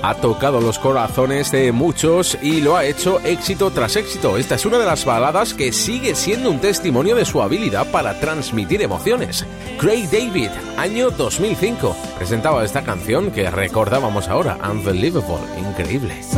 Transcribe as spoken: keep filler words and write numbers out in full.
ha tocado los corazones de muchos y lo ha hecho éxito tras éxito. Esta es una de las baladas que sigue siendo un testimonio de su habilidad para transmitir emociones. Craig David, año dos mil cinco, presentaba esta canción que recordábamos ahora, Unbelievable, increíble.